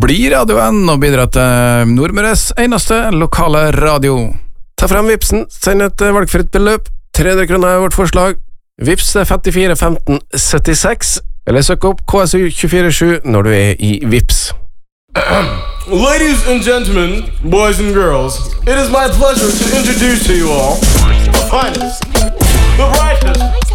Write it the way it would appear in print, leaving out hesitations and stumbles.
Bli radioen og bidra til Nordmøres eneste lokale radio. Ta frem Vipsen, send et valgfritt beløp. 300 kroner er vårt forslag. Vips 54 15 76, eller søk opp KSU247 når du er i Vips. Ladies and gentlemen, boys and girls, it is my pleasure to introduce to you all the finest, the brightest,